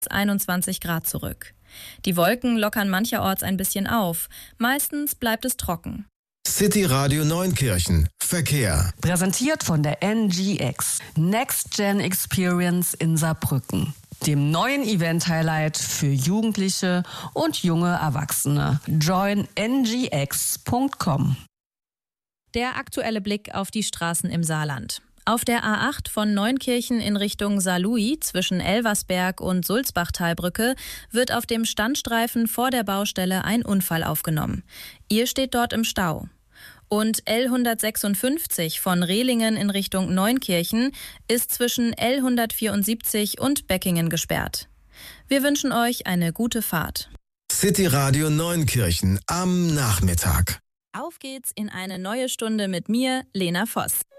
21 Grad zurück. Die Wolken lockern mancherorts ein bisschen auf. Meistens bleibt es trocken. City Radio Neunkirchen. Verkehr. Präsentiert von der NGX. Next Gen Experience in Saarbrücken. Dem neuen Event-Highlight für Jugendliche und junge Erwachsene. Join ngx.com. Der aktuelle Blick auf die Straßen im Saarland. Auf der A8 von Neunkirchen in Richtung Saarlouis zwischen Elversberg und Sulzbachtalbrücke wird auf dem Standstreifen vor der Baustelle ein Unfall aufgenommen. Ihr steht dort im Stau. Und L156 von Rehlingen in Richtung Neunkirchen ist zwischen L174 und Beckingen gesperrt. Wir wünschen euch eine gute Fahrt. City Radio Neunkirchen am Nachmittag. Auf geht's in eine neue Stunde mit mir, Lena Voss.